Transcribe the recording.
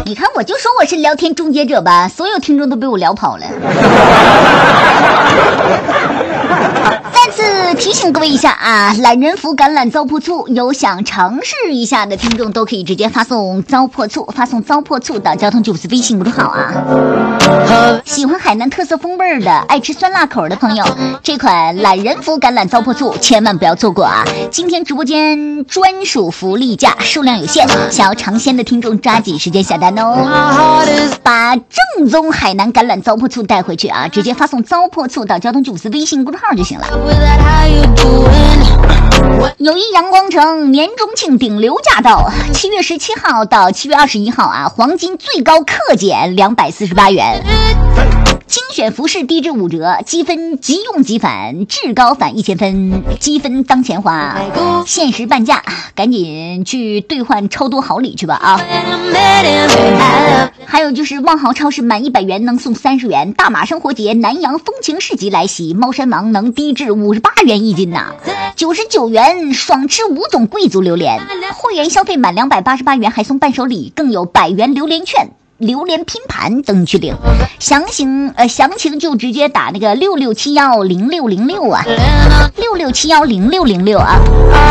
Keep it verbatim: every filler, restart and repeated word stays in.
你看，我就说我是聊天终结者吧，所有听众都被我聊跑了。再次提醒各位一下啊，懒人福橄榄糟粕醋，有想尝试一下的听众都可以直接发送糟粕醋，发送糟粕醋到交通九四微信公众号啊。喜欢海南特色风味的，爱吃酸辣口的朋友，这款懒人福橄榄糟粕醋千万不要错过啊！今天直播间专属福利价，数量有限，想要尝鲜的听众抓紧时间下单哦。把正宗海南橄榄糟粕醋带回去啊，直接发送糟粕醋到交通九四微信公众号就行了。友谊阳光城年中庆顶流驾到，七月十七号到七月二十一号啊，黄金最高克减两百四十八元。精选服饰低至五折，积分即用即返，至高返一千分，积分当钱花，限时半价，赶紧去兑换超多好礼去吧啊！还有就是万豪超市满一百元能送三十元，大马生活节南洋风情市集来袭，猫山王能低至五十八元一斤呐，九十九元爽吃五种贵族榴莲，会员消费满两百八十八元还送伴手礼，更有百元榴莲券。榴莲拼盘等去领，详情呃详情就直接打那个六六七幺零六零六啊，六六七幺零六零六啊。